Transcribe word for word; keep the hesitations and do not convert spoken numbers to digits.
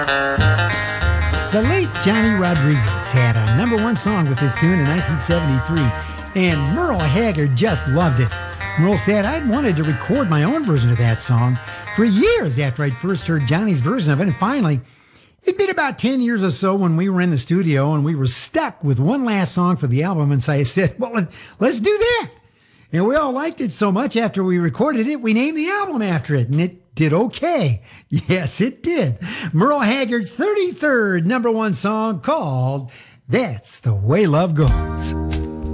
The late Johnny Rodriguez had a number one song with this tune in nineteen seventy-three, and Merle Haggard just loved it. Merle said, I'd wanted to record my own version of that song for years after I'd first heard Johnny's version of it, and finally, it'd been about ten years or so when we were in the studio and we were stuck with one last song for the album, and so I said, well, let's do that. And we all liked it so much after we recorded it, we named the album after it, and it did okay. Yes, it did. Merle Haggard's thirty-third number one song called That's the Way Love Goes.